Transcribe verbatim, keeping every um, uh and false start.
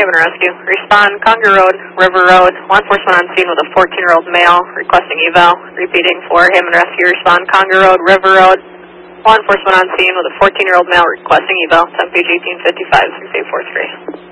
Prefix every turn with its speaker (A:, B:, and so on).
A: Haven Rescue. Respond, Conger Road, River Road. Law enforcement on scene with a fourteen-year-old male requesting eval. Repeating for Haven Rescue. Respond, Conger Road, River Road. Law enforcement on scene with a fourteen-year-old male requesting eval. Ten page eighteen fifty-five, six eight four three.